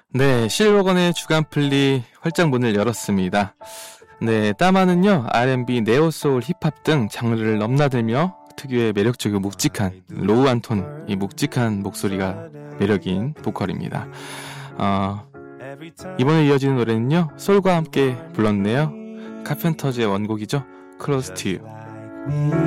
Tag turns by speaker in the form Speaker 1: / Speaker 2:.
Speaker 1: 네, 실버건의 주간 플리 활짝 문을 열었습니다. 네, 따마는요, R&B, 네오소울, 힙합 등 장르를 넘나들며 특유의 매력적이고 묵직한 로우한 톤, 이 묵직한 목소리가 매력인 보컬입니다. 이번에 이어지는 노래는요, 솔과 함께 불렀네요. 카펜터즈의 원곡이죠. Close to You.